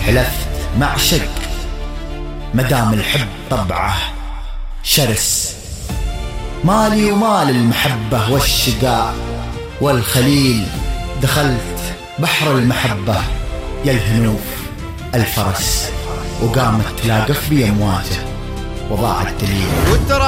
حلفت مع شق مدام الحب طبعه شرس. مالي ومال المحبة والشقاء والخليل، دخلت بحر المحبة يا الهنوف الفرس، وقامت تلاقف بي أمواجه وضاع الدليل.